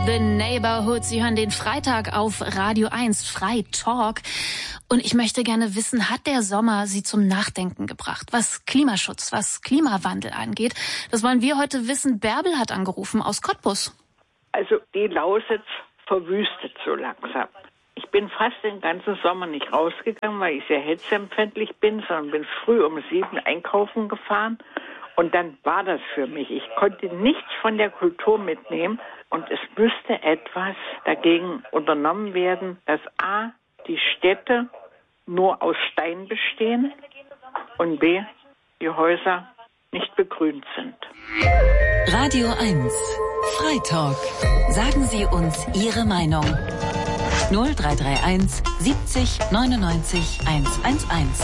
The Neighborhood. Sie hören den Freitag auf Radio 1, Freitalk. Und ich möchte gerne wissen, hat der Sommer Sie zum Nachdenken gebracht, was Klimaschutz, was Klimawandel angeht? Das wollen wir heute wissen. Bärbel hat angerufen aus Cottbus. Also die Lausitz verwüstet so langsam. Ich bin fast den ganzen Sommer nicht rausgegangen, weil ich sehr hitzeempfindlich bin, sondern bin früh um 7 einkaufen gefahren. Und dann war das für mich. Ich konnte nichts von der Kultur mitnehmen. Und es müsste etwas dagegen unternommen werden, dass A, die Städte nur aus Stein bestehen und B, die Häuser nicht begrünt sind. Radio 1, Freitalk. Sagen Sie uns Ihre Meinung. 0331 70 99 111.